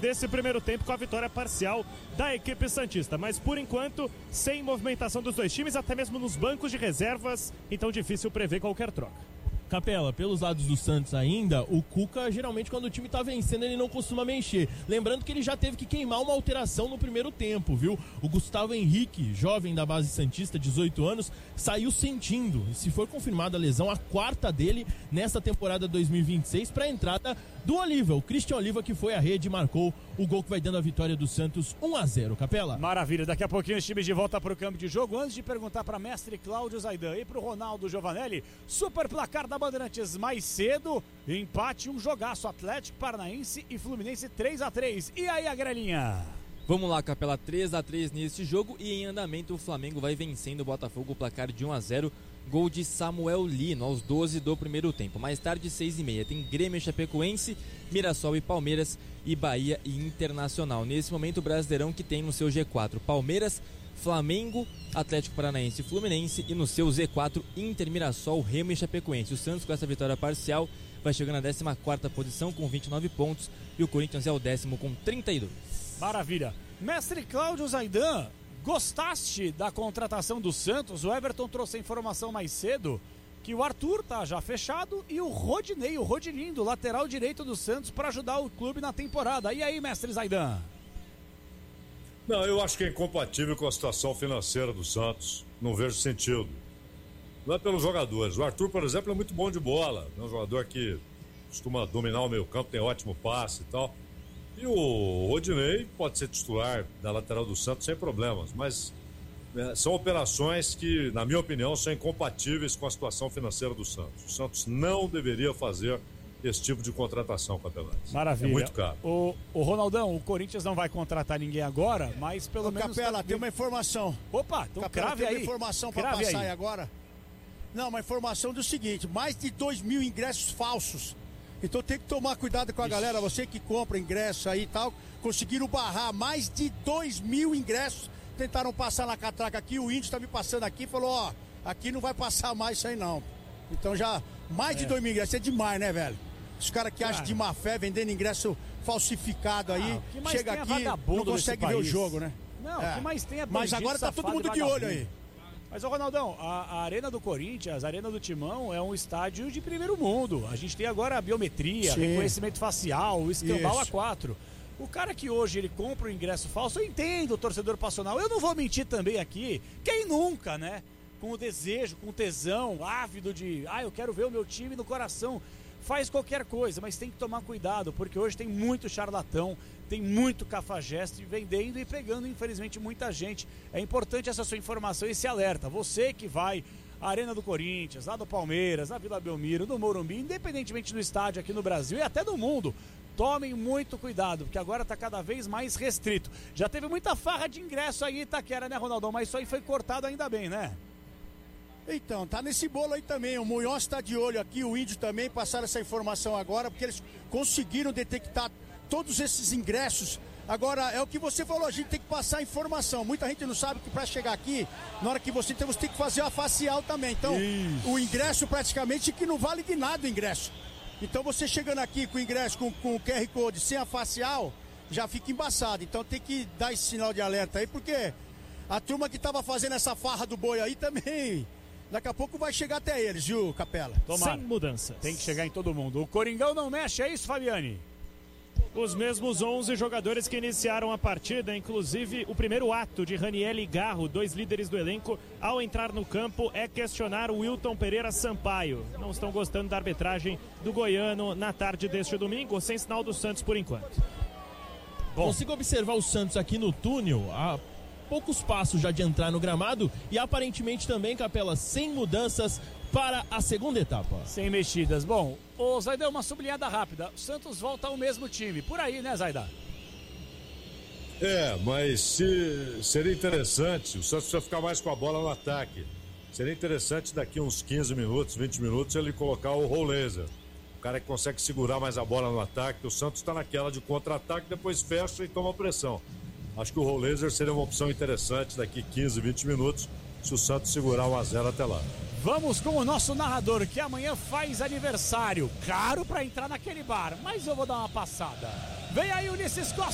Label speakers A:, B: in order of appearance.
A: desse primeiro tempo com a vitória parcial da equipe santista. Mas por enquanto, sem movimentação dos dois times, até mesmo nos bancos de reservas, então difícil prever qualquer troca.
B: Capela, pelos lados do Santos ainda, o Cuca, geralmente quando o time tá vencendo, ele não costuma mexer. Lembrando que ele já teve que queimar uma alteração no primeiro tempo, viu? O Gustavo Henrique, jovem da base santista, 18 anos, saiu sentindo. E se for confirmada a lesão, a quarta dele nesta temporada 2026 para a entrada do Oliva. O Christian Oliva, que foi à rede e marcou o gol que vai dando a vitória do Santos 1-0, Capela.
C: Maravilha, daqui a pouquinho os times de volta para o campo de jogo. Antes de perguntar para mestre Cláudio Zaidan e para o Ronaldo Giovanelli, super placar da Bandeirantes mais cedo, empate, um jogaço, Atlético Paranaense e Fluminense 3-3. E aí a grelinha?
D: Vamos lá, Capela, 3-3 nesse jogo e em andamento o Flamengo vai vencendo o Botafogo, o placar de 1-0, gol de Samuel Lino aos 12 do primeiro tempo. Mais tarde, 6h30, tem Grêmio e Chapecoense, Mirassol e Palmeiras e Bahia e Internacional. Nesse momento o Brasileirão que tem no seu G4 Palmeiras, Flamengo, Atlético Paranaense e Fluminense, e no seu Z4 Inter, Mirassol, Remo e Chapecoense. O Santos, com essa vitória parcial, vai chegando na 14ª posição com 29 pontos e o Corinthians é o 10º com 32.
C: Maravilha. Mestre Cláudio Zaidan, gostaste da contratação do Santos? O Everton trouxe a informação mais cedo que o Arthur tá já fechado e o Rodinei, o Rodilindo, lateral direito do Santos, para ajudar o clube na temporada. E aí, mestre Zaidan?
E: Não, eu acho que é incompatível com a situação financeira do Santos. Não vejo sentido. Não é pelos jogadores. O Arthur, por exemplo, é muito bom de bola. É um jogador que costuma dominar o meio campo, tem ótimo passe e tal. E o Rodinei pode ser titular da lateral do Santos sem problemas, mas são operações que, na minha opinião, são incompatíveis com a situação financeira do Santos. O Santos não deveria fazer esse tipo de contratação, Capelães.
C: Maravilha.
E: É muito caro.
C: O Ronaldão, o Corinthians não vai contratar ninguém agora, mas pelo menos...
F: Capela, tem uma informação.
C: Opa, então
F: Capela,
C: crave
F: tem
C: aí.
F: uma informação para passar aí agora. Não, uma informação do seguinte, mais de 2.000 ingressos falsos. Então tem que tomar cuidado com a galera, você que compra ingresso aí e tal, conseguiram barrar mais de 2.000 ingressos, tentaram passar na catraca aqui, o índio tá me passando aqui, falou, ó, aqui não vai passar mais isso aí não. Então já, mais de 2.000 ingressos, é demais, né, velho? Os caras que acham de má fé, vendendo ingresso falsificado aí, chega aqui, não consegue ver o jogo, né?
C: Não, o que mais tem é
F: mas agora tá todo mundo de olho aí.
C: Mas, ô Ronaldão, a Arena do Corinthians, a Arena do Timão é um estádio de primeiro mundo. A gente tem agora a biometria, reconhecimento facial, o escambau A4. O cara que hoje ele compra o ingresso falso, eu entendo o torcedor passional. Eu não vou mentir também aqui, quem nunca, né? Com o desejo, com o tesão, ávido de, eu quero ver o meu time no coração. Faz qualquer coisa, mas tem que tomar cuidado, porque hoje tem muito charlatão, tem muito cafajeste vendendo e pegando, infelizmente, muita gente. É importante essa sua informação, esse alerta. Você que vai à Arena do Corinthians, lá do Palmeiras, na Vila Belmiro, no Morumbi, independentemente do estádio aqui no Brasil e até do mundo, tomem muito cuidado, porque agora está cada vez mais restrito. Já teve muita farra de ingresso aí em Itaquera, né, Ronaldão? Mas isso aí foi cortado ainda bem, né?
F: Então, tá nesse bolo aí também, o Munhoz está de olho aqui, o Índio também, passaram essa informação agora, porque eles conseguiram detectar todos esses ingressos. Agora, é o que você falou, a gente tem que passar a informação, muita gente não sabe que para chegar aqui, na hora que você tem que fazer a facial também, então o ingresso praticamente que não vale de nada o ingresso. Então você chegando aqui com o ingresso, com o QR Code, sem a facial, já fica embaçado, então tem que dar esse sinal de alerta aí, porque a turma que tava fazendo essa farra do boi aí também... Daqui a pouco vai chegar até eles, viu, Capela?
C: Tomara. Sem mudança. Tem que chegar em todo mundo. O Coringão não mexe, é isso, Fabiane?
A: Os mesmos 11 jogadores que iniciaram a partida, inclusive o primeiro ato de Raniel e Garro, 2 líderes do elenco, ao entrar no campo, é questionar o Wilton Pereira Sampaio. Não estão gostando da arbitragem do goiano na tarde deste domingo, sem sinal do Santos por enquanto.
B: Bom, consigo observar o Santos aqui no túnel, poucos passos já de entrar no gramado e aparentemente também, Capela, sem mudanças para a segunda etapa.
C: Sem mexidas. Bom, ô Zaidan, uma sublinhada rápida. O Santos volta ao mesmo time. Por aí, né, Zaidan?
E: Mas seria interessante, o Santos precisa ficar mais com a bola no ataque. Seria interessante daqui uns 15 minutos, 20 minutos, ele colocar o Rolleza. O cara que consegue segurar mais a bola no ataque. O Santos está naquela de contra-ataque, depois fecha e toma pressão. Acho que o Rolleza seria uma opção interessante daqui 15, 20 minutos, se o Santos segurar 1-0 até lá.
C: Vamos com o nosso narrador, que amanhã faz aniversário. Caro para entrar naquele bar, mas eu vou dar uma passada. Vem aí, Ulisses Costa.